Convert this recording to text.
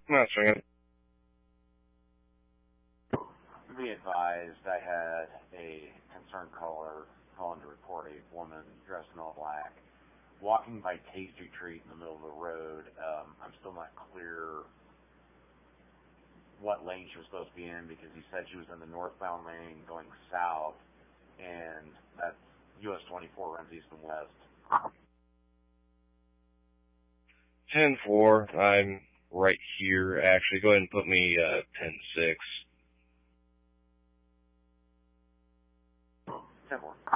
Not swinging. Be advised, I had a concerned caller calling to report a woman dressed in all black walking by Tasty Treat in the middle of the road. I'm still not clear what lane she was supposed to be in because he said she was in the northbound lane going south, and that's US 24 runs east and west. 10-4, I'm right here, actually. Go ahead and put me 10-6. 10-4.